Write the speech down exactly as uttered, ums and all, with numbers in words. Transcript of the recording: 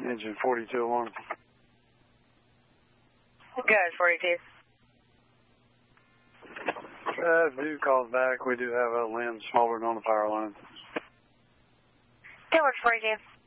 engine forty-two alarm. Good, forty-two. Uh, do call back. We do have a limb smaller than on the power line. That works, forty-two.